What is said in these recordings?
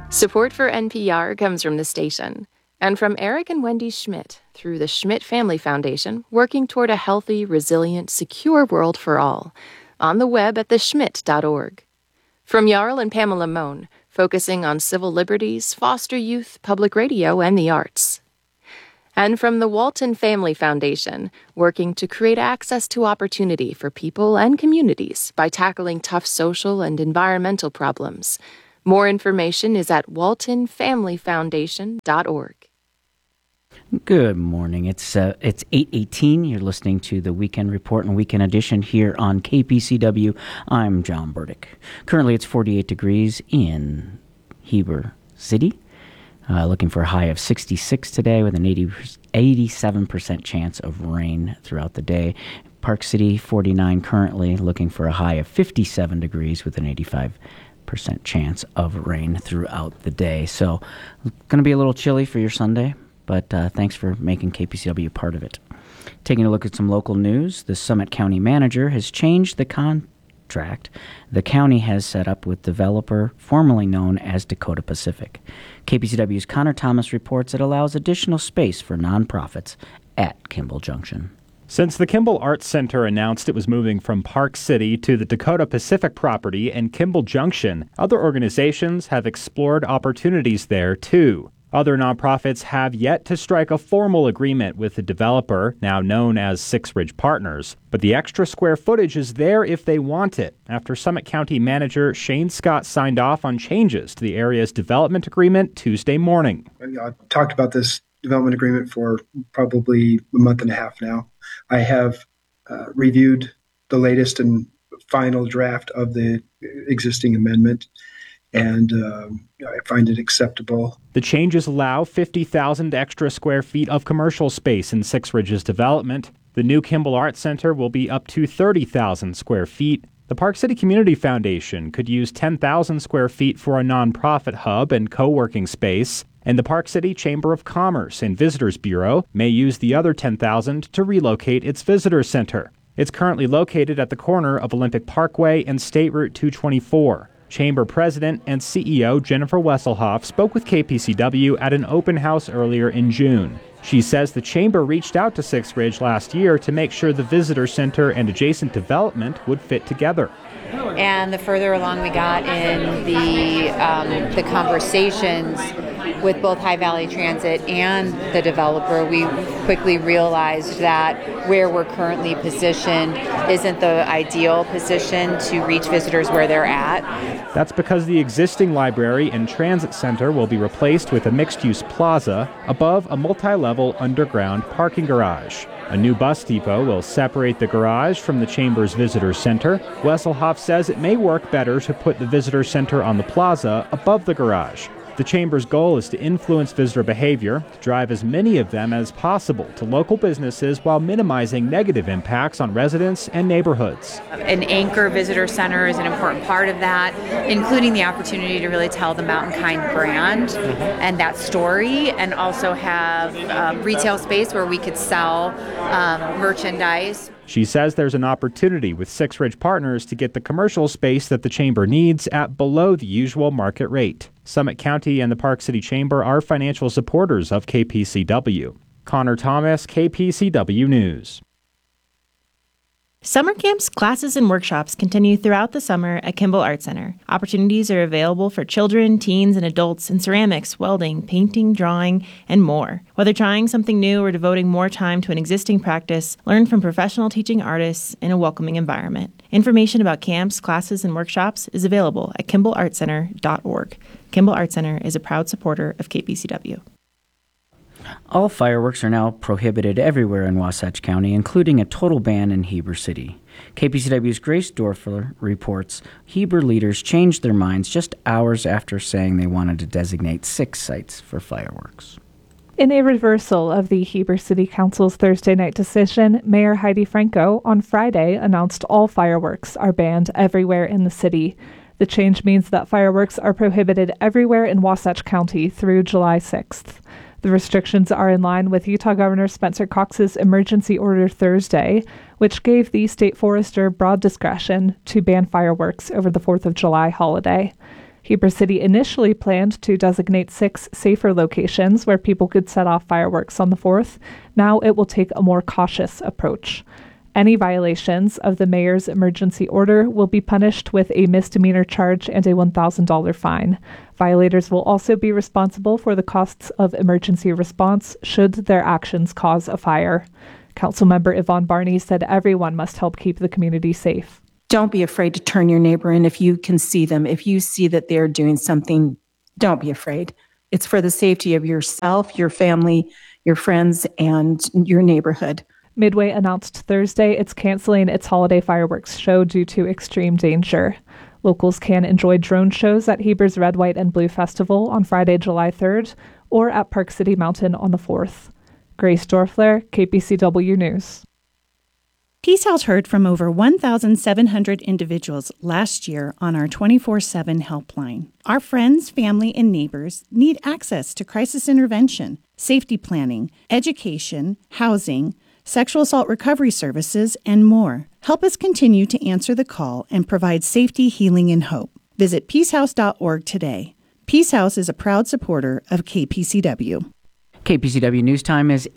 Support for NPR comes from the station and from Eric and Wendy Schmidt through the Schmidt Family Foundation, working toward a healthy, resilient, secure world for all, on the web at theschmidt.org. From Jarl and Pamela Mohn, focusing on civil liberties, foster youth, public radio, and the arts. And from the Walton Family Foundation, working to create access to opportunity for people and communities by tackling tough social and environmental problems. More information is at waltonfamilyfoundation.org. Good morning. It's 8:18. You're listening to the Weekend Report and Weekend Edition here on KPCW. I'm John Burdick. Currently, it's 48 degrees in Heber City. Looking for a high of 66 today with an 87% chance of rain throughout the day. Park City, 49 currently, looking for a high of 57 degrees with an 85% chance of rain throughout the day. So, going to be a little chilly for your Sunday, but thanks for making KPCW part of it. Taking a look at some local news, the Summit County manager has changed the contract the county has set up with developer formerly known as Dakota Pacific. KPCW's Connor Thomas reports it allows additional space for nonprofits at Kimball Junction. Since the Kimball Arts Center announced it was moving from Park City to the Dakota Pacific property and Kimball Junction, other organizations have explored opportunities there too. Other nonprofits have yet to strike a formal agreement with the developer, now known as Six Ridge Partners, but the extra square footage is there if they want it, after Summit County Manager Shane Scott signed off on changes to the area's development agreement Tuesday morning. I talked about this development agreement for probably a month and a half now. I have reviewed the latest and final draft of the existing amendment, and I find it acceptable. The changes allow 50,000 extra square feet of commercial space in Six Ridge's development. The new Kimball Arts Center will be up to 30,000 square feet. The Park City Community Foundation could use 10,000 square feet for a nonprofit hub and co-working space. And the Park City Chamber of Commerce and Visitors Bureau may use the other 10,000 to relocate its visitor center. It's currently located at the corner of Olympic Parkway and State Route 224. Chamber President and CEO Jennifer Wesselhoff spoke with KPCW at an open house earlier in June. She says the Chamber reached out to Six Ridge last year to make sure the visitor center and adjacent development would fit together. And the further along we got in the conversations with both High Valley Transit and the developer, we quickly realized that where we're currently positioned isn't the ideal position to reach visitors where they're at. That's because the existing library and transit center will be replaced with a mixed-use plaza above a multi-level underground parking garage. A new bus depot will separate the garage from the Chamber's visitor center. Wesselhoff says it may work better to put the visitor center on the plaza above the garage. The Chamber's goal is to influence visitor behavior, to drive as many of them as possible to local businesses while minimizing negative impacts on residents and neighborhoods. An anchor visitor center is an important part of that, including the opportunity to really tell the Mountain Kind brand and that story, and also have retail space where we could sell merchandise. She says there's an opportunity with Six Ridge Partners to get the commercial space that the Chamber needs at below the usual market rate. Summit County and the Park City Chamber are financial supporters of KPCW. Connor Thomas, KPCW News. Summer camps, classes, and workshops continue throughout the summer at Kimball Arts Center. Opportunities are available for children, teens, and adults in ceramics, welding, painting, drawing, and more. Whether trying something new or devoting more time to an existing practice, learn from professional teaching artists in a welcoming environment. Information about camps, classes, and workshops is available at KimballArtCenter.org. Kimball Arts Center is a proud supporter of KPCW. All fireworks are now prohibited everywhere in Wasatch County, including a total ban in Heber City. KPCW's Grace Dorfler reports Heber leaders changed their minds just hours after saying they wanted to designate 6 sites for fireworks. In a reversal of the Heber City Council's Thursday night decision, Mayor Heidi Franco on Friday announced all fireworks are banned everywhere in the city. The change means that fireworks are prohibited everywhere in Wasatch County through July 6th. The restrictions are in line with Utah Governor Spencer Cox's emergency order Thursday, which gave the state forester broad discretion to ban fireworks over the 4th of July holiday. Heber City initially planned to designate 6 safer locations where people could set off fireworks on the 4th. Now it will take a more cautious approach. Any violations of the mayor's emergency order will be punished with a misdemeanor charge and a $1,000 fine. Violators will also be responsible for the costs of emergency response should their actions cause a fire. Councilmember Yvonne Barney said everyone must help keep the community safe. Don't be afraid to turn your neighbor in if you can see them. If you see that they're doing something, don't be afraid. It's for the safety of yourself, your family, your friends, and your neighborhood. Midway announced Thursday it's canceling its holiday fireworks show due to extreme danger. Locals can enjoy drone shows at Heber's Red, White, and Blue Festival on Friday, July 3rd, or at Park City Mountain on the 4th. Grace Dorfler, KPCW News. Peace House heard from over 1,700 individuals last year on our 24/7 helpline. Our friends, family, and neighbors need access to crisis intervention, safety planning, education, housing, sexual assault recovery services, and more. Help us continue to answer the call and provide safety, healing, and hope. Visit peacehouse.org today. Peace House is a proud supporter of KPCW. KPCW News Time is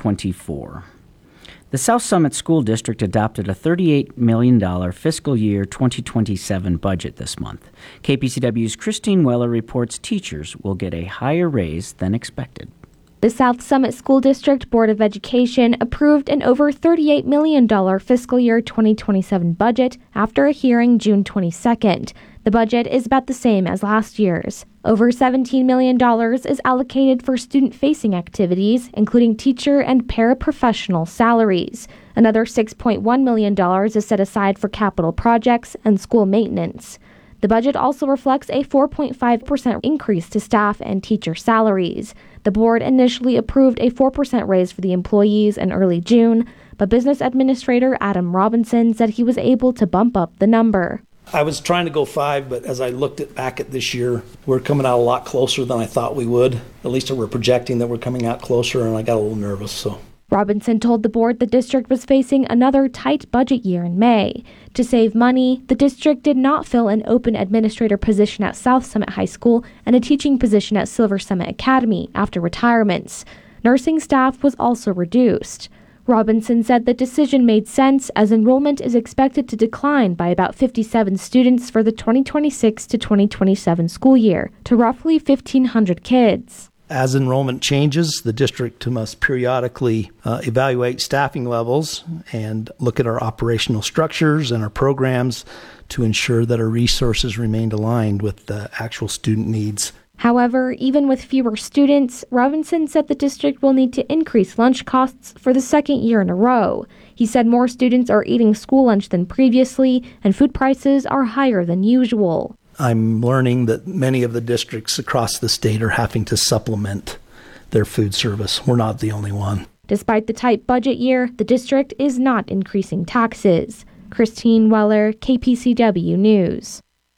8:24. The South Summit School District adopted a $38 million fiscal year 2027 budget this month. KPCW's Christine Weller reports teachers will get a higher raise than expected. The South Summit School District Board of Education approved an over $38 million fiscal year 2027 budget after a hearing June 22nd. The budget is about the same as last year's. Over $17 million is allocated for student-facing activities, including teacher and paraprofessional salaries. Another $6.1 million is set aside for capital projects and school maintenance. The budget also reflects a 4.5% increase to staff and teacher salaries. The board initially approved a 4% raise for the employees in early June, but business administrator Adam Robinson said he was able to bump up the number. I was trying to go 5, but as I looked back at this year, we're coming out a lot closer than I thought we would. At least we're projecting that we're coming out closer, and I got a little nervous. Robinson told the board the district was facing another tight budget year in May. To save money, the district did not fill an open administrator position at South Summit High School and a teaching position at Silver Summit Academy after retirements. Nursing staff was also reduced. Robinson said the decision made sense as enrollment is expected to decline by about 57 students for the 2026 to 2027 school year to roughly 1,500 kids. As enrollment changes, the district must periodically evaluate staffing levels and look at our operational structures and our programs to ensure that our resources remain aligned with the actual student needs. However, even with fewer students, Robinson said the district will need to increase lunch costs for the second year in a row. He said more students are eating school lunch than previously, and food prices are higher than usual. I'm learning that many of the districts across the state are having to supplement their food service. We're not the only one. Despite the tight budget year, the district is not increasing taxes. Christine Weller, KPCW News.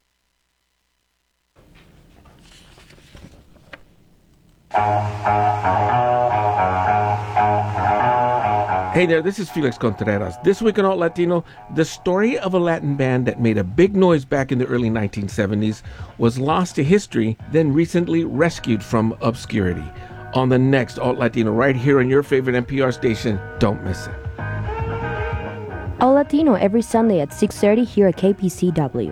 Hey there, this is Felix Contreras. This week on Alt Latino, the story of a Latin band that made a big noise back in the early 1970s was lost to history, then recently rescued from obscurity. On the next Alt Latino, right here on your favorite NPR station, don't miss it. Alt Latino every Sunday at 6:30 here at KPCW.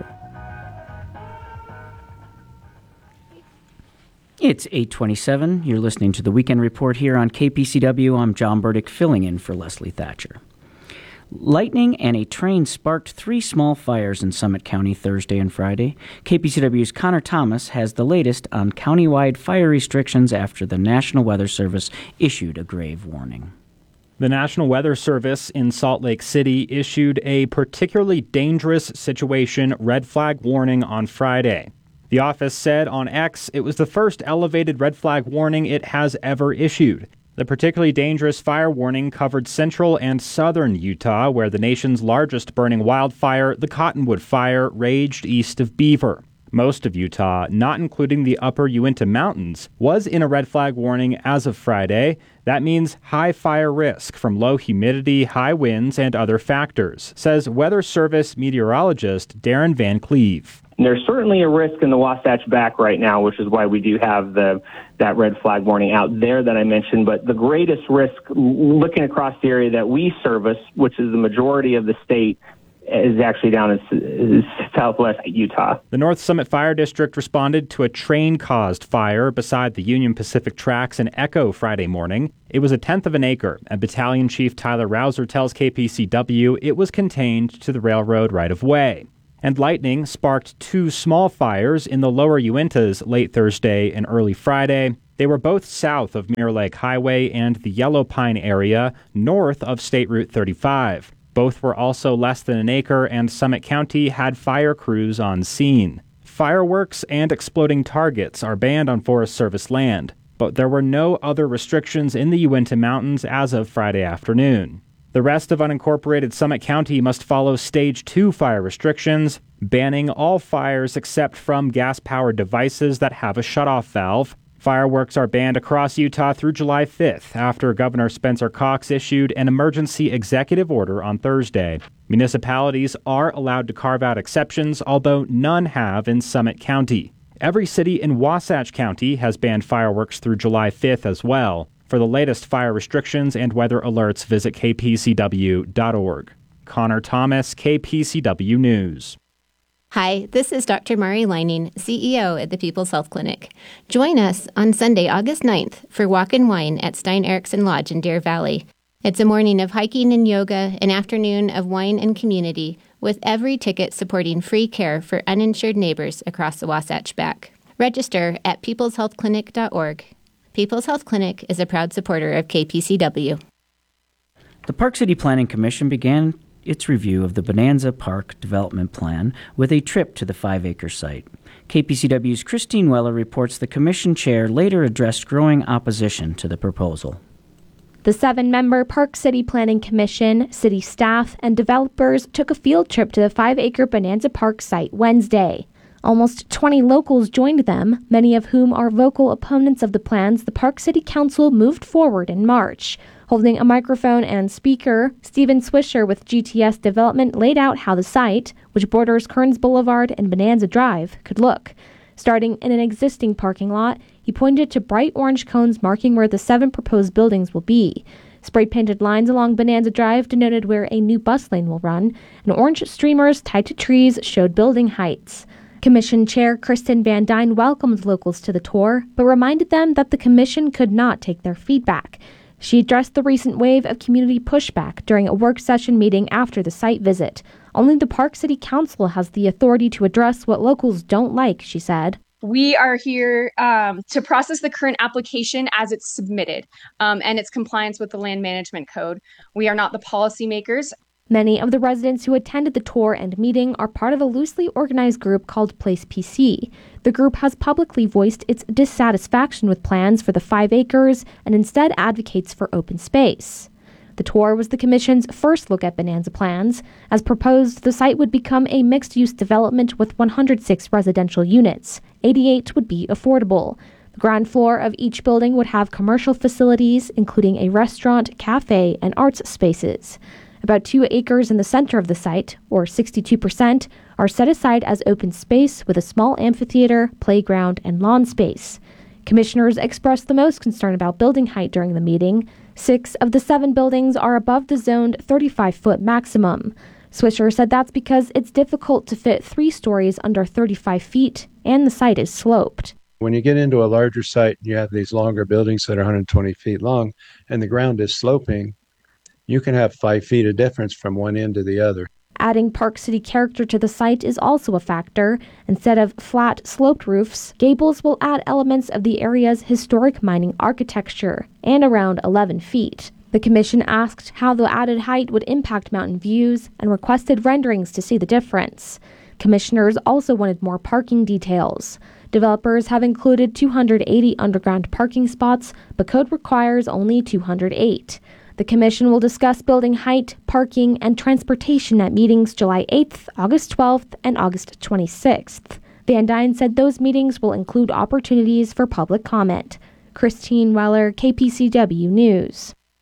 It's 8:27. You're listening to the Weekend Report here on KPCW. I'm John Burdick, filling in for Leslie Thatcher. Lightning and a train sparked 3 small fires in Summit County Thursday and Friday. KPCW's Connor Thomas has the latest on countywide fire restrictions after the National Weather Service issued a grave warning. The National Weather Service in Salt Lake City issued a particularly dangerous situation red flag warning on Friday. The office said on X it was the first elevated red flag warning it has ever issued. The particularly dangerous fire warning covered central and southern Utah, where the nation's largest burning wildfire, the Cottonwood Fire, raged east of Beaver. Most of Utah, not including the upper Uinta Mountains, was in a red flag warning as of Friday. That means high fire risk from low humidity, high winds, and other factors, says Weather Service meteorologist Darren Van Cleve. And there's certainly a risk in the Wasatch Back right now, which is why we do have that red flag warning out there that I mentioned. But the greatest risk, looking across the area that we service, which is the majority of the state, is actually down in southwest Utah. The North Summit Fire District responded to a train-caused fire beside the Union Pacific tracks in Echo Friday morning. It was 1/10 of an acre, and Battalion Chief Tyler Rouser tells KPCW it was contained to the railroad right-of-way. And lightning sparked 2 small fires in the lower Uintas late Thursday and early Friday. They were both south of Mirror Lake Highway and the Yellow Pine area, north of State Route 35. Both were also less than an acre, and Summit County had fire crews on scene. Fireworks and exploding targets are banned on Forest Service land, but there were no other restrictions in the Uinta Mountains as of Friday afternoon. The rest of unincorporated Summit County must follow Stage 2 fire restrictions, banning all fires except from gas-powered devices that have a shutoff valve. Fireworks are banned across Utah through July 5th after Governor Spencer Cox issued an emergency executive order on Thursday. Municipalities are allowed to carve out exceptions, although none have in Summit County. Every city in Wasatch County has banned fireworks through July 5th as well. For the latest fire restrictions and weather alerts, visit kpcw.org. Connor Thomas, KPCW News. Hi, this is Dr. Mari Leining, CEO at the People's Health Clinic. Join us on Sunday, August 9th for Walk and Wine at Stein Eriksen Lodge in Deer Valley. It's a morning of hiking and yoga, an afternoon of wine and community, with every ticket supporting free care for uninsured neighbors across the Wasatch Back. Register at peopleshealthclinic.org. People's Health Clinic is a proud supporter of KPCW. The Park City Planning Commission began its review of the Bonanza Park Development Plan with a trip to the 5-acre site. KPCW's Christine Weller reports the commission chair later addressed growing opposition to the proposal. The 7-member Park City Planning Commission, city staff, and developers took a field trip to the 5-acre Bonanza Park site Wednesday. Almost 20 locals joined them, many of whom are vocal opponents of the plans the Park City Council moved forward in March. Holding a microphone and speaker, Stephen Swisher with GTS Development laid out how the site, which borders Kearns Boulevard and Bonanza Drive, could look. Starting in an existing parking lot, he pointed to bright orange cones marking where the 7 proposed buildings will be. Spray-painted lines along Bonanza Drive denoted where a new bus lane will run, and orange streamers tied to trees showed building heights. Commission Chair Kristen Van Dyne welcomed locals to the tour, but reminded them that the commission could not take their feedback. She addressed the recent wave of community pushback during a work session meeting after the site visit. Only the Park City Council has the authority to address what locals don't like, she said. We are here to process the current application as it's submitted and its compliance with the Land Management Code. We are not the policymakers. Many of the residents who attended the tour and meeting are part of a loosely organized group called Place PC. The group has publicly voiced its dissatisfaction with plans for the 5 acres and instead advocates for open space. The tour was the Commission's first look at Bonanza plans. As proposed, the site would become a mixed-use development with 106 residential units. 88 would be affordable. The ground floor of each building would have commercial facilities, including a restaurant, cafe, and arts spaces. About 2 acres in the center of the site, or 62%, are set aside as open space with a small amphitheater, playground, and lawn space. Commissioners expressed the most concern about building height during the meeting. 6 of the 7 buildings are above the zoned 35-foot maximum. Swisher said that's because it's difficult to fit 3 stories under 35 feet, and the site is sloped. When you get into a larger site, you have these longer buildings that are 120 feet long, and the ground is sloping. You can have 5 feet of difference from one end to the other. Adding Park City character to the site is also a factor. Instead of flat, sloped roofs, gables will add elements of the area's historic mining architecture, and around 11 feet. The commission asked how the added height would impact mountain views and requested renderings to see the difference. Commissioners also wanted more parking details. Developers have included 280 underground parking spots, but code requires only 208. The commission will discuss building height, parking, and transportation at meetings July 8th, August 12th, and August 26th. Van Dyne said those meetings will include opportunities for public comment. Christine Weller, KPCW News.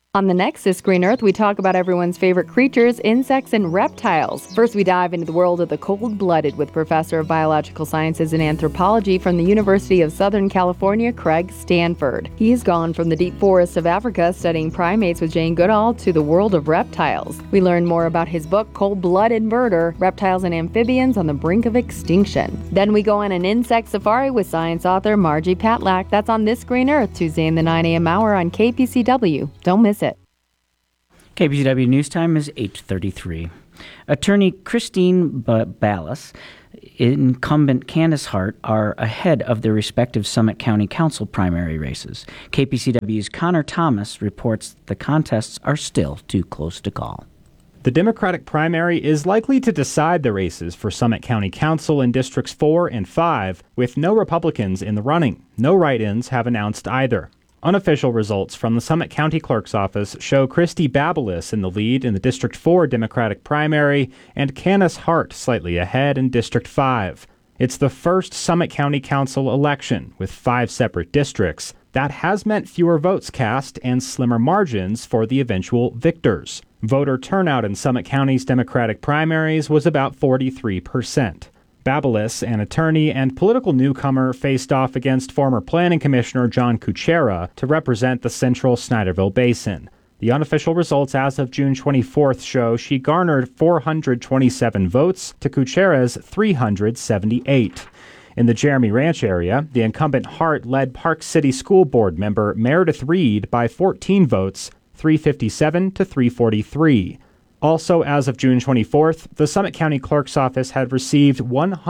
On the next This Green Earth, we talk about everyone's favorite creatures, insects, and reptiles. First, we dive into the world of the cold-blooded with Professor of Biological Sciences and Anthropology from the University of Southern California, Craig Stanford. He's gone from the deep forests of Africa studying primates with Jane Goodall to the world of reptiles. We learn more about his book, Cold-Blooded Murder, Reptiles and Amphibians on the Brink of Extinction. Then we go on an insect safari with science author Margie Patlack. That's on This Green Earth, Tuesday in the 9 a.m. hour on KPCW. Don't miss it. KPCW News Time is 8:33. Attorney Christine Ballas, incumbent Candace Hart are ahead of their respective Summit County Council primary races. KPCW's Connor Thomas reports the contests are still too close to call. The Democratic primary is likely to decide the races for Summit County Council in Districts 4 and 5, with no Republicans in the running. No write-ins have announced either. Unofficial results from the Summit County Clerk's office show Christy Babelis in the lead in the District 4 Democratic primary and Candace Hart slightly ahead in District 5. It's the first Summit County Council election with 5 separate districts. That has meant fewer votes cast and slimmer margins for the eventual victors. Voter turnout in Summit County's Democratic primaries was about 43%. Babelis, an attorney and political newcomer, faced off against former Planning Commissioner John Kuchera to represent the central Snyderville Basin. The unofficial results as of June 24th show she garnered 427 votes to Kuchera's 378. In the Jeremy Ranch area, the incumbent Hart led Park City School Board member Meredith Reed by 14 votes, 357 to 343. Also, as of June 24th, the Summit County Clerk's office had received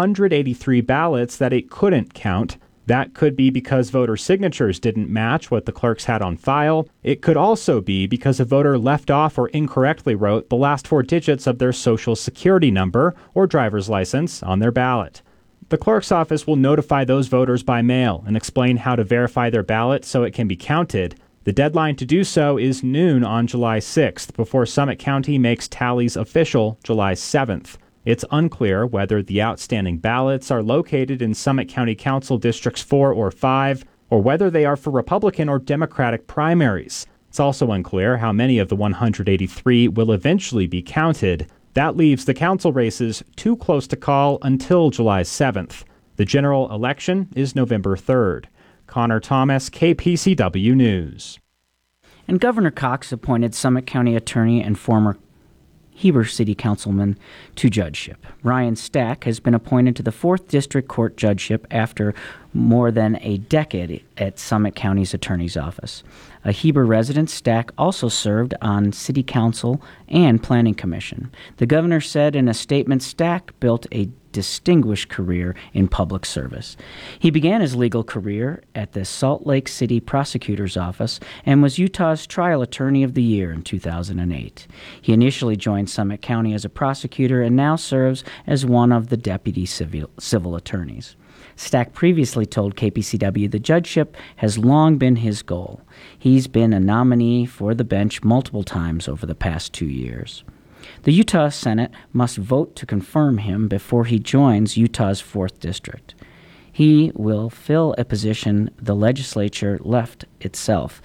183 ballots that it couldn't count. That could be because voter signatures didn't match what the clerks had on file. It could also be because a voter left off or incorrectly wrote the last 4 digits of their social security number or driver's license on their ballot. The clerk's office will notify those voters by mail and explain how to verify their ballot so it can be counted. The deadline to do so is noon on July 6th, before Summit County makes tallies official July 7th. It's unclear whether the outstanding ballots are located in Summit County Council Districts 4 or 5, or whether they are for Republican or Democratic primaries. It's also unclear how many of the 183 will eventually be counted. That leaves the council races too close to call until July 7th. The general election is November 3rd. Connor Thomas, KPCW News. And Governor Cox appointed Summit County attorney and former Heber City Councilman to judgeship. Ryan Stack has been appointed to the 4th District Court judgeship after more than a decade at Summit County's attorney's office. A Heber resident, Stack also served on City Council and Planning Commission. The governor said in a statement Stack built a distinguished career in public service. He began his legal career at the Salt Lake City Prosecutor's Office and was Utah's Trial Attorney of the Year in 2008. He initially joined Summit County as a prosecutor and now serves as one of the deputy civil attorneys. Stack previously told KPCW the judgeship has long been his goal. He's been a nominee for the bench multiple times over the past 2 years. The Utah Senate must vote to confirm him before he joins Utah's 4th District. He will fill a position the legislature left itself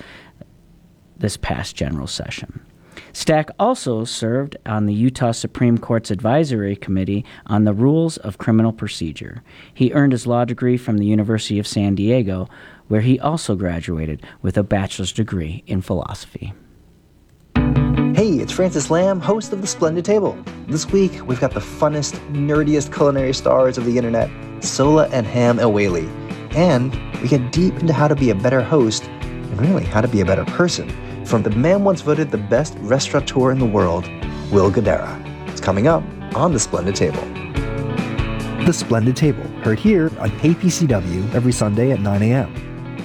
this past general session. Stack also served on the Utah Supreme Court's Advisory Committee on the Rules of Criminal Procedure. He earned his law degree from the University of San Diego, where he also graduated with a bachelor's degree in philosophy. Hey, it's Francis Lamb, host of The Splendid Table. This week, we've got the funnest, nerdiest culinary stars of the internet, Sola and Ham Ewali. And we get deep into how to be a better host, and really how to be a better person, from the man once voted the best restaurateur in the world, Will Guidara. It's coming up on The Splendid Table. The Splendid Table, heard here on KPCW every Sunday at 9 a.m.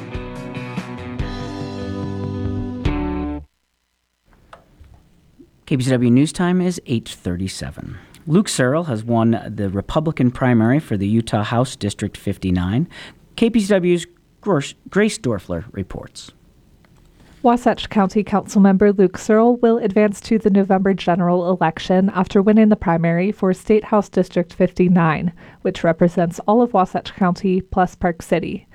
KPCW News Time is 8:37. Luke Searle has won the Republican primary for the Utah House District 59. KPCW's Grace Dorfler reports. Wasatch County Councilmember Luke Searle will advance to the November general election after winning the primary for State House District 59, which represents all of Wasatch County plus Park City.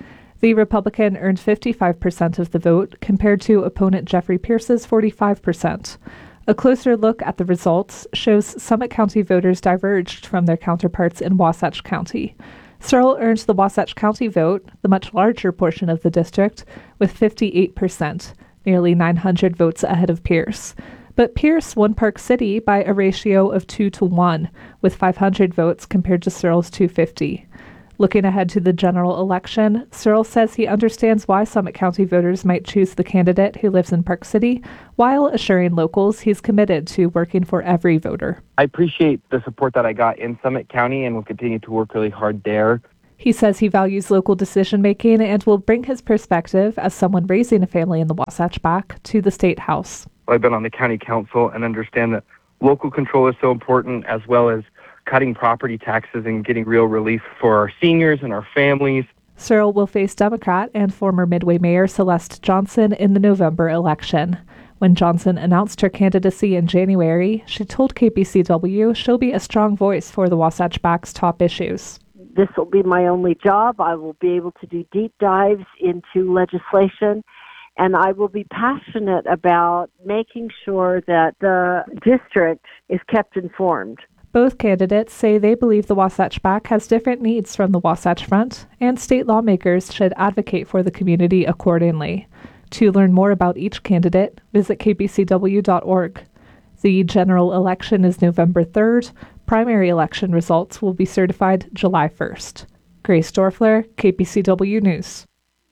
The Republican earned 55% of the vote, compared to opponent Jeffrey Pierce's 45%. A closer look at the results shows Summit County voters diverged from their counterparts in Wasatch County. Searle earned the Wasatch County vote, the much larger portion of the district, with 58%, nearly 900 votes ahead of Pierce. But Pierce won Park City by a ratio of 2-1, with 500 votes compared to Searle's 250. Looking ahead to the general election, Searle says he understands why Summit County voters might choose the candidate who lives in Park City, while assuring locals he's committed to working for every voter. I appreciate the support that I got in Summit County and will continue to work really hard there. He says he values local decision-making and will bring his perspective as someone raising a family in the Wasatch back to the State House. I've been on the county council and understand that local control is so important, as well as cutting property taxes and getting real relief for our seniors and our families. Searle will face Democrat and former Midway Mayor Celeste Johnson in the November election. When Johnson announced her candidacy in January, she told KPCW she'll be a strong voice for the Wasatch Back's top issues. This will be my only job. I will be able to do deep dives into legislation, and I will be passionate about making sure that the district is kept informed. Both candidates say they believe the Wasatch Back has different needs from the Wasatch Front, and state lawmakers should advocate for the community accordingly. To learn more about each candidate, visit kpcw.org. The general election is November 3rd. Primary election results will be certified July 1st. Grace Dorfler, KPCW News.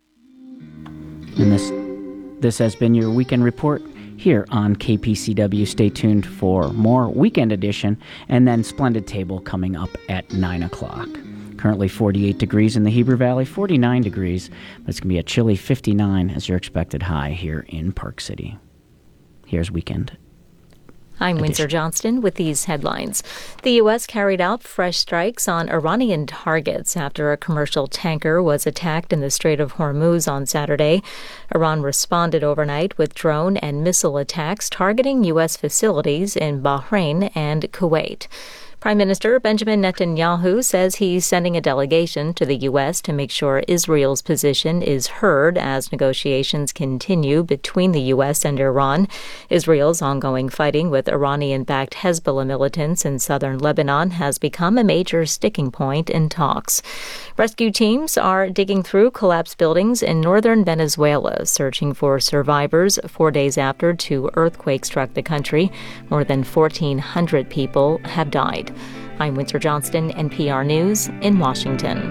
And this has been your Weekend Report here on KPCW. Stay tuned for more Weekend Edition and then Splendid Table coming up at 9 o'clock. Currently 48 degrees in the Heber Valley, 49 degrees, but it's going to be a chilly 59 as your expected high here in Park City. Here's Weekend. I'm Windsor Johnston with these headlines. The U.S. carried out fresh strikes on Iranian targets after a commercial tanker was attacked in the Strait of Hormuz on Saturday. Iran responded overnight with drone and missile attacks targeting U.S. facilities in Bahrain and Kuwait. Prime Minister Benjamin Netanyahu says he's sending a delegation to the U.S. to make sure Israel's position is heard as negotiations continue between the U.S. and Iran. Israel's ongoing fighting with Iranian-backed Hezbollah militants in southern Lebanon has become a major sticking point in talks. Rescue teams are digging through collapsed buildings in northern Venezuela, searching for survivors 4 days after two earthquakes struck the country. More than 1,400 people have died. I'm Windsor Johnston, NPR News in Washington.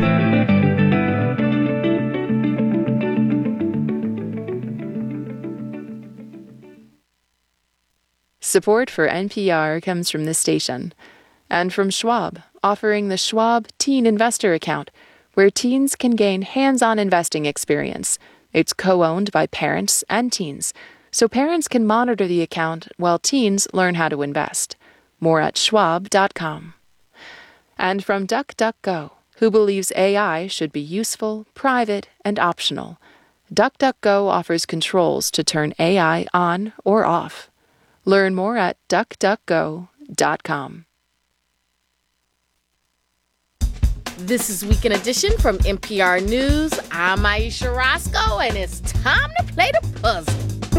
Support for NPR comes from this station and from Schwab, offering the Schwab Teen Investor Account, where teens can gain hands-on investing experience. It's co-owned by parents and teens, so parents can monitor the account while teens learn how to invest. More at schwab.com. And from DuckDuckGo, who believes AI should be useful, private, and optional. DuckDuckGo offers controls to turn AI on or off. Learn more at duckduckgo.com. This is Weekend Edition from NPR News. I'm Aisha Roscoe, and it's time to play the puzzle.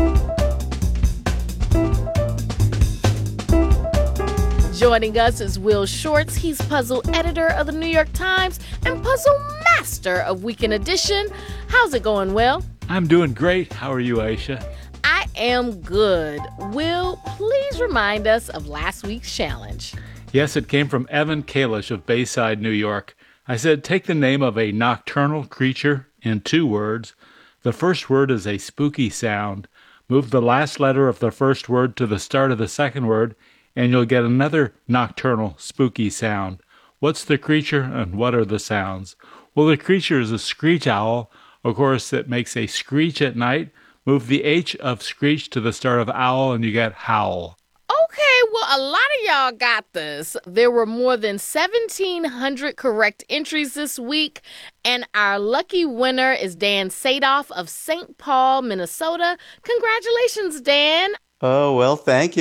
Joining us is Will Shortz. He's puzzle editor of the New York Times and puzzle master of Weekend Edition. How's it going, Will? I'm doing great. How are you, Aisha? I am good. Will, please remind us of last week's challenge. Yes, it came from Evan Kalish of Bayside, New York. I said, take the name of a nocturnal creature in 2 words. The first word is a spooky sound. Move the last letter of the first word to the start of the second word, and you'll get another nocturnal, spooky sound. What's the creature and what are the sounds? Well, the creature is a screech owl. Of course, it makes a screech at night. Move the H of screech to the start of owl and you get howl. Okay, well, a lot of y'all got this. There were more than 1,700 correct entries this week, and our lucky winner is Dan Sadoff of St. Paul, Minnesota. Congratulations, Dan. Oh, well, thank you.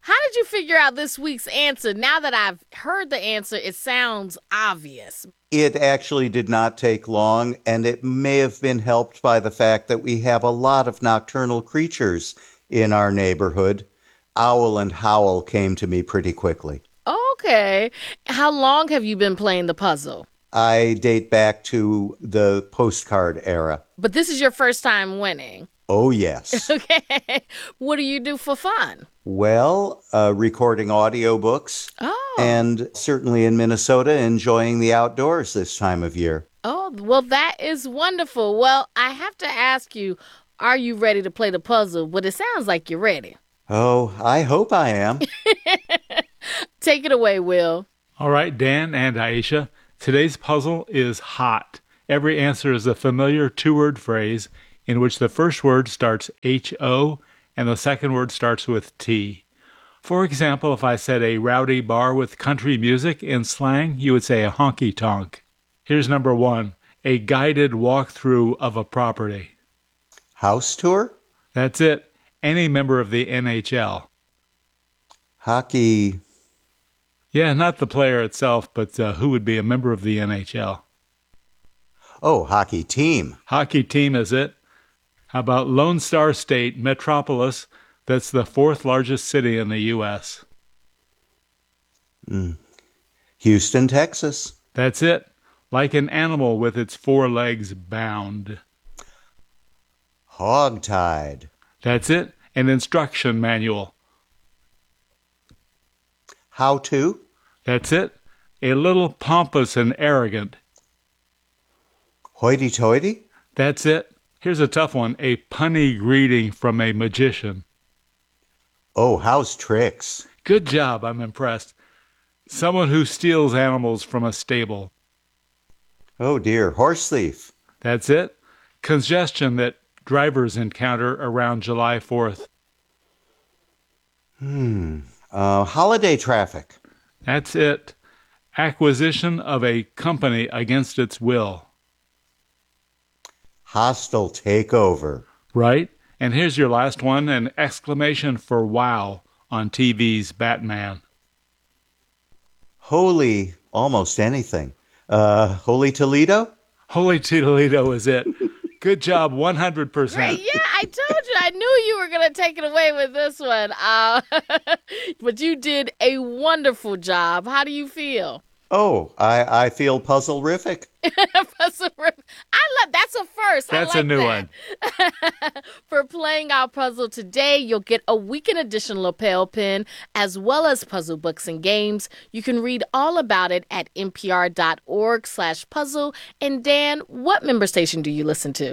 How did you figure out this week's answer? Now that I've heard the answer, it sounds obvious. It actually did not take long, and it may have been helped by the fact that we have a lot of nocturnal creatures in our neighborhood. Owl and howl came to me pretty quickly. Okay. How long have you been playing the puzzle? I date back to the postcard era. But this is your first time winning. Oh, yes. Okay. What do you do for fun? Well, recording audiobooks. And certainly in Minnesota, enjoying the outdoors this time of year. Oh, well, that is wonderful. Well, I have to ask you, are you ready to play the puzzle? But it sounds like you're ready. Oh, I hope I am. Take it away, Will. All right, Dan and Aisha. Today's puzzle is hot. Every answer is a familiar two-word phrase in which the first word starts H-O and the second word starts with T. For example, if I said a rowdy bar with country music in slang, you would say a honky-tonk. Here's number 1, a guided walkthrough of a property. House tour? That's it. Any member of the NHL. Hockey. Yeah, not the player itself, but who would be a member of the NHL? Oh, hockey team. Hockey team is it. How about Lone Star State Metropolis? That's the 4th largest city in the U.S. Houston, Texas. That's it. Like an animal with its 4 legs bound. Hogtied. That's it. An instruction manual. How to? That's it. A little pompous and arrogant. Hoity-toity? That's it. Here's a tough one. A punny greeting from a magician. Oh, house tricks. Good job. I'm impressed. Someone who steals animals from a stable. Oh, dear. Horse thief. That's it. Congestion that drivers encounter around July 4th. Holiday traffic. That's it. Acquisition of a company against its will. Hostile takeover. Right. And here's your last one, an exclamation for wow on TV's Batman. Holy almost anything. Holy Toledo? Holy Toledo is it. Good job, 100%. Right, yeah, I told you. I knew you were going to take it away with this one. But you did a wonderful job. How do you feel? Oh, I feel puzzle-rific. Puzzle-rific. That's a first. That's I like a new that. one. For playing our puzzle today, you'll get a weekend edition lapel pin as well as puzzle books and games. You can read all about it at npr.org/puzzle. And Dan, what member station do you listen to?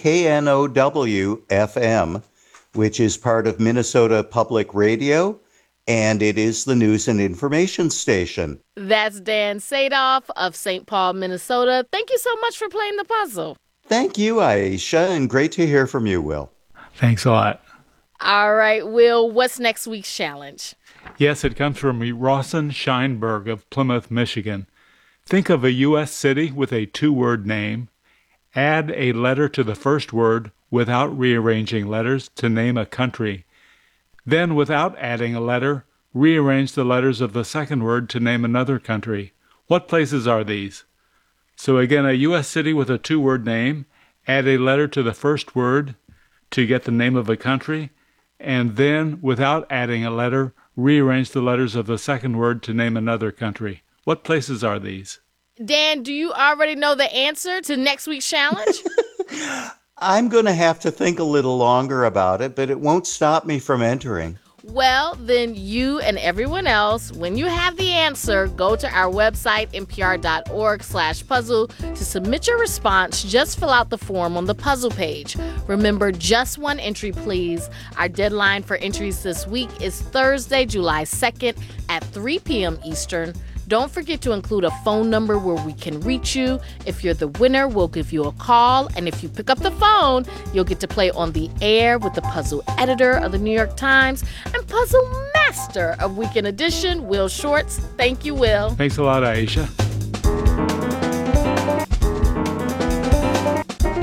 KNOW-FM, which is part of Minnesota Public Radio, and it is the news and information station. That's Dan Sadoff of St. Paul, Minnesota. Thank you so much for playing the puzzle. Thank you, Aisha, and great to hear from you, Will. Thanks a lot. All right, Will, what's next week's challenge? Yes, it comes from Rawson Scheinberg of Plymouth, Michigan. Think of a U.S. city with a two-word name. Add a letter to the first word without rearranging letters to name a country. Then, without adding a letter, rearrange the letters of the second word to name another country. What places are these? So again, a U.S. city with a two-word name, add a letter to the first word to get the name of a country, and then, without adding a letter, rearrange the letters of the second word to name another country. What places are these? Dan, do you already know the answer to next week's challenge? I'm going to have to think a little longer about it, but it won't stop me from entering. Well, then you and everyone else, when you have the answer, go to our website, npr.org/puzzle, to submit your response. Just fill out the form on the puzzle page. Remember, just one entry, please. Our deadline for entries this week is Thursday, July 2nd at 3 p.m. Eastern. Don't forget to include a phone number where we can reach you. If you're the winner, we'll give you a call. And if you pick up the phone, you'll get to play on the air with the puzzle editor of the New York Times and puzzle master of Weekend Edition, Will Shortz. Thank you, Will. Thanks a lot, Aisha.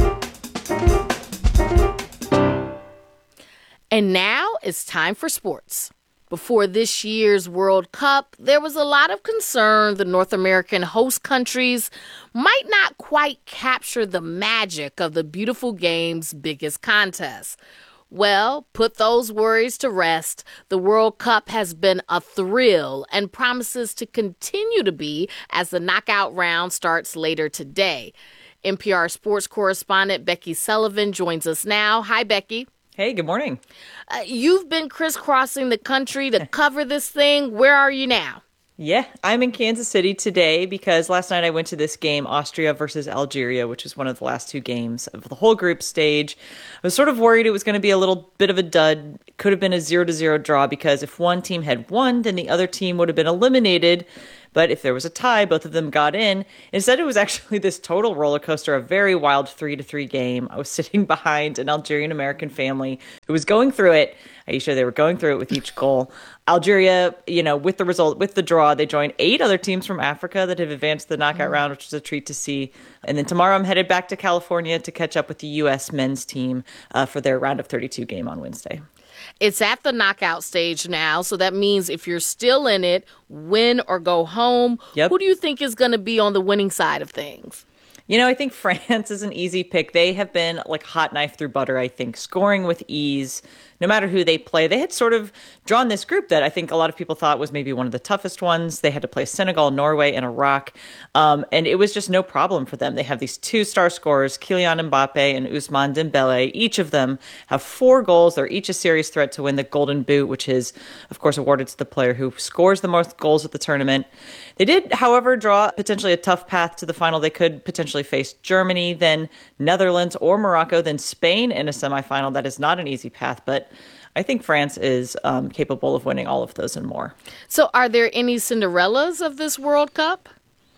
And now it's time for sports. Before this year's World Cup, there was a lot of concern the North American host countries might not quite capture the magic of the beautiful game's biggest contest. Well, put those worries to rest. The World Cup has been a thrill and promises to continue to be as the knockout round starts later today. NPR sports correspondent Becky Sullivan joins us now. Hi, Becky. Hey, good morning. You've been crisscrossing the country to cover this thing. Where are you now? Yeah, I'm in Kansas City today because last night I went to this game, Austria versus Algeria, which is one of the last two games of the whole group stage. I was sort of worried it was going to be a little bit of a dud. It could have been a 0-0 draw because if one team had won, then the other team would have been eliminated. But if there was a tie, both of them got in. Instead, it was actually this total roller coaster, a very wild 3-3 game. I was sitting behind an Algerian-American family who was going through it. Aisha, they were going through it with each goal. Algeria, with the draw, they joined 8 other teams from Africa that have advanced to the knockout round, which was a treat to see. And then tomorrow I'm headed back to California to catch up with the U.S. men's team for their round of 32 game on Wednesday. It's at the knockout stage now, so that means if you're still in it, win or go home. Yep. Who do you think is going to be on the winning side of things? I think France is an easy pick. They have been like hot knife through butter, I think, scoring with ease. No matter who they play, they had sort of drawn this group that I think a lot of people thought was maybe one of the toughest ones. They had to play Senegal, Norway, and Iraq, and it was just no problem for them. They have these 2 star scorers, Kylian Mbappe and Ousmane Dembele. Each of them have 4 goals. They're each a serious threat to win the Golden Boot, which is, of course, awarded to the player who scores the most goals at the tournament. They did, however, draw potentially a tough path to the final. They could potentially face Germany, then Netherlands or Morocco, then Spain in a semifinal. That is not an easy path, but I think France is capable of winning all of those and more. So are there any Cinderellas of this World Cup?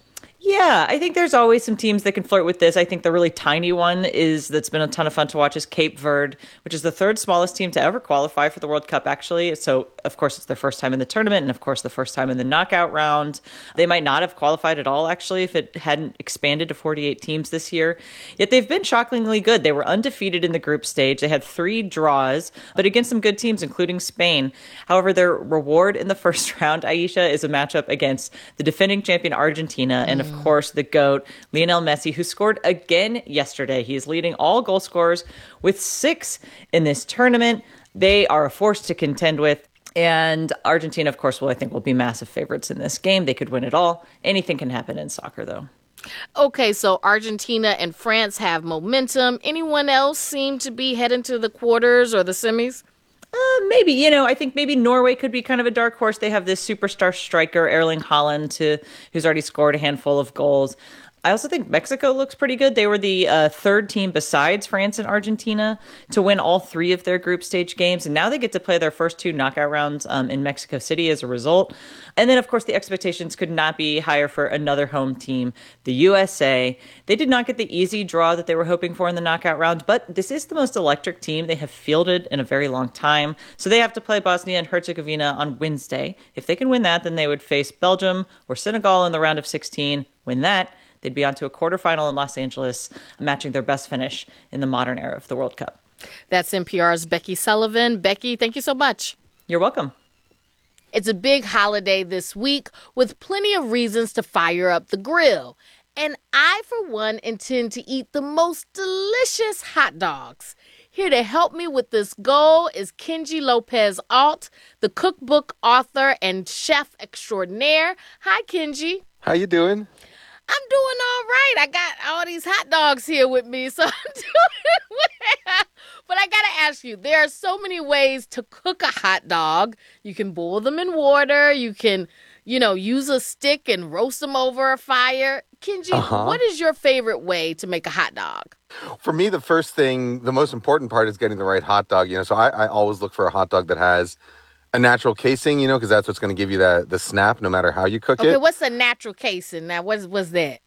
Yeah, I think there's always some teams that can flirt with this. I think the really tiny one that's been a ton of fun to watch is Cape Verde, which is the 3rd smallest team to ever qualify for the World Cup, actually. So, of course, it's their first time in the tournament and, of course, the first time in the knockout round. They might not have qualified at all, actually, if it hadn't expanded to 48 teams this year. Yet they've been shockingly good. They were undefeated in the group stage. They had 3 draws, but against some good teams, including Spain. However, their reward in the first round, Aisha, is a matchup against the defending champion Argentina and, of course, the GOAT, Lionel Messi, who scored again yesterday. He is leading all goal scorers with 6 in this tournament. They are a force to contend with. And Argentina, of course, will be massive favorites in this game. They could win it all. Anything can happen in soccer, though. Okay, so Argentina and France have momentum. Anyone else seem to be heading to the quarters or the semis? Maybe, I think maybe Norway could be kind of a dark horse. They have this superstar striker, Erling Haaland, who's already scored a handful of goals. I also think Mexico looks pretty good. They were the 3rd team besides France and Argentina to win all 3 of their group stage games. And now they get to play their first 2 knockout rounds in Mexico City as a result. And then, of course, the expectations could not be higher for another home team, the USA. They did not get the easy draw that they were hoping for in the knockout round, but this is the most electric team they have fielded in a very long time. So they have to play Bosnia and Herzegovina on Wednesday. If they can win that, then they would face Belgium or Senegal in the round of 16. Win that, they'd be on to a quarterfinal in Los Angeles, matching their best finish in the modern era of the World Cup. That's NPR's Becky Sullivan. Becky, thank you so much. You're welcome. It's a big holiday this week with plenty of reasons to fire up the grill. And I, for one, intend to eat the most delicious hot dogs. Here to help me with this goal is Kenji Lopez-Alt, the cookbook author and chef extraordinaire. Hi, Kenji. How you doing? I'm doing all right. I got all these hot dogs here with me, so I'm doing well. But I got to ask you, there are so many ways to cook a hot dog. You can boil them in water. You can, use a stick and roast them over a fire. Kenji, What is your favorite way to make a hot dog? For me, the most important part is getting the right hot dog. So I always look for a hot dog that has a natural casing, because that's what's going to give you the snap no matter how you cook it. Okay, what's a natural casing? Now, what's that?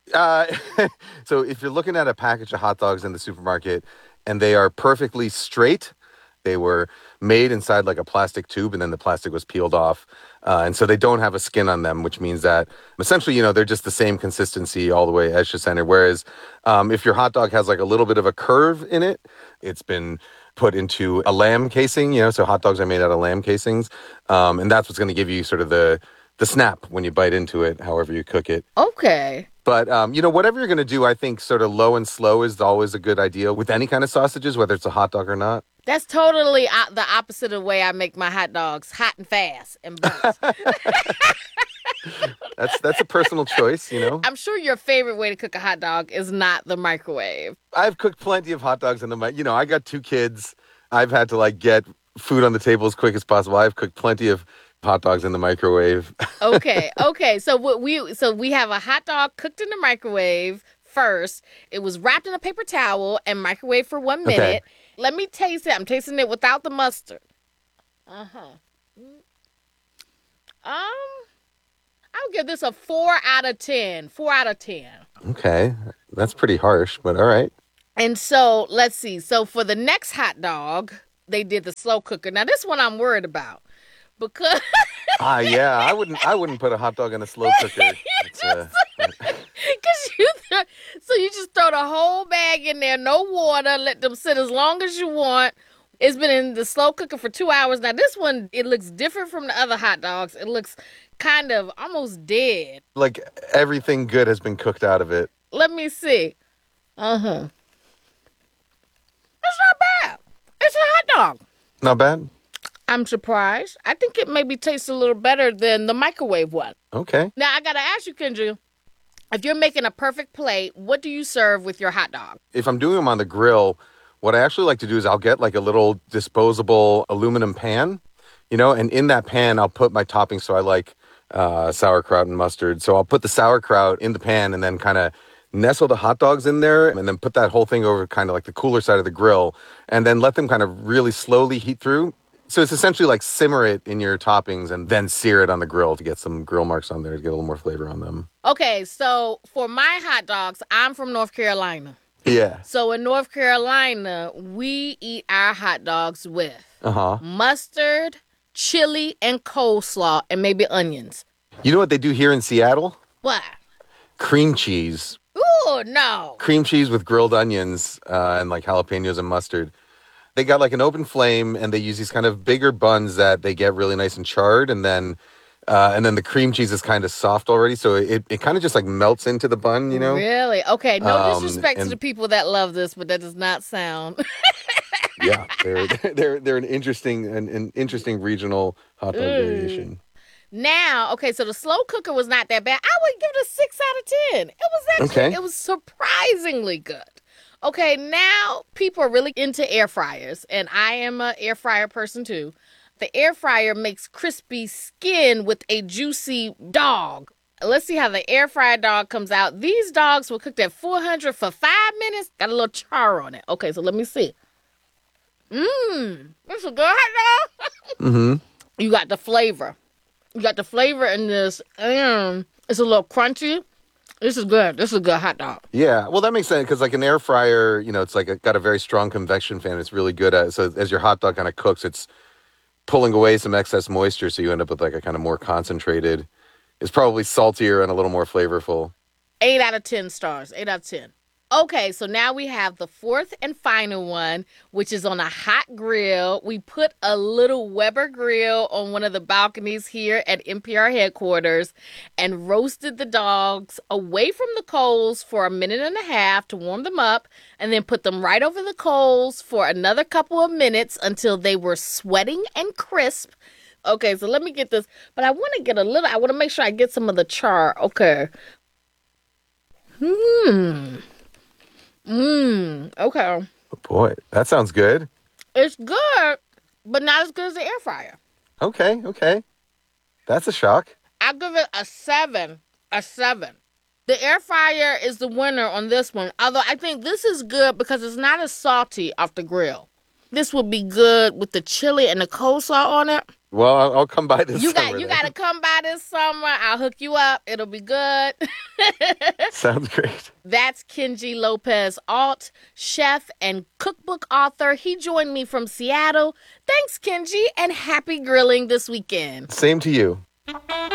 So if you're looking at a package of hot dogs in the supermarket and they are perfectly straight, they were made inside like a plastic tube and then the plastic was peeled off. And so they don't have a skin on them, which means that essentially, they're just the same consistency all the way edge to center. Whereas if your hot dog has like a little bit of a curve in it, it's been put into a lamb casing, so hot dogs are made out of lamb casings. And that's what's going to give you sort of the snap when you bite into it, however you cook it. Okay. But, whatever you're going to do, I think sort of low and slow is always a good idea with any kind of sausages, whether it's a hot dog or not. That's totally the opposite of the way I make my hot dogs, hot and fast and burnt. That's a personal choice, I'm sure your favorite way to cook a hot dog is not the microwave. I've cooked plenty of hot dogs in the microwave. I got 2 kids. I've had to get food on the table as quick as possible. I've cooked plenty of hot dogs in the microwave. Okay. So we have a hot dog cooked in the microwave first. It was wrapped in a paper towel and microwaved for 1 minute. Okay. Let me taste it. I'm tasting it without the mustard. I'll give this a 4 out of 10. 4 out of 10. Okay. That's pretty harsh, but all right. And so let's see. So for the next hot dog, they did the slow cooker. Now this one I'm worried about because yeah, I wouldn't put a hot dog in a slow cooker. So you just throw the whole bag in there, no water, let them sit as long as you want. It's been in the slow cooker for 2 hours. Now this one, it looks different from the other hot dogs. It looks kind of almost dead. Like everything good has been cooked out of it. Let me see. It's not bad. It's a hot dog. Not bad? I'm surprised. I think it maybe tastes a little better than the microwave one. Okay. Now, I got to ask you, Kendra, if you're making a perfect plate, what do you serve with your hot dog? If I'm doing them on the grill, what I actually like to do is I'll get a little disposable aluminum pan, and in that pan, I'll put my toppings. So I like sauerkraut and mustard. So I'll put the sauerkraut in the pan and then kind of nestle the hot dogs in there and then put that whole thing over kind of like the cooler side of the grill and then let them kind of really slowly heat through. So it's essentially like simmer it in your toppings and then sear it on the grill to get some grill marks on there to get a little more flavor on them. Okay, so for my hot dogs, I'm from North Carolina. Yeah. So in North Carolina, we eat our hot dogs with mustard, chili, and coleslaw, and maybe onions. You know what they do here in Seattle? What? Cream cheese. Ooh, no. Cream cheese with grilled onions and jalapenos and mustard. They got an open flame and they use these kind of bigger buns that they get really nice and charred. And then the cream cheese is kind of soft already. So it kind of just melts into the bun, Really? Okay. No disrespect to the people that love this, but that does not sound. Yeah. They're an interesting regional hot dog variation. Now, okay, so the slow cooker was not that bad. I would give it a 6 out of 10. It was actually, It was surprisingly good. Okay, now people are really into air fryers, and I am an air fryer person too. The air fryer makes crispy skin with a juicy dog. Let's see how the air fryer dog comes out. These dogs were cooked at 400 for 5 minutes. Got a little char on it. Okay, so let me see. This is a good hot dog. You got the flavor. You got the flavor in this. It's a little crunchy. This is good. This is a good hot dog. Yeah, well, that makes sense because an air fryer, it's got a very strong convection fan. It's really good at so as your hot dog kind of cooks, it's pulling away some excess moisture, so you end up with a kind of more concentrated. It's probably saltier and a little more flavorful. 8 out of 10 stars. 8 out of 10. Okay, so now we have the fourth and final one, which is on a hot grill. We put a little Weber grill on one of the balconies here at NPR headquarters and roasted the dogs away from the coals for 1.5 minutes to warm them up, and then put them right over the coals for another couple of minutes until they were sweating and crisp. Okay, so let me get this, but I want to make sure I get some of the char. Okay. Okay. Boy, that sounds good. It's good, but not as good as the air fryer. Okay. That's a shock. I'll give it a 7. A 7. The air fryer is the winner on this one, although I think this is good because it's not as salty off the grill. This would be good with the chili and the coleslaw on it. Well, I'll come by this summer. You got to come by this summer. I'll hook you up. It'll be good. Sounds great. That's Kenji Lopez Alt, chef and cookbook author. He joined me from Seattle. Thanks, Kenji, and happy grilling this weekend. Same to you.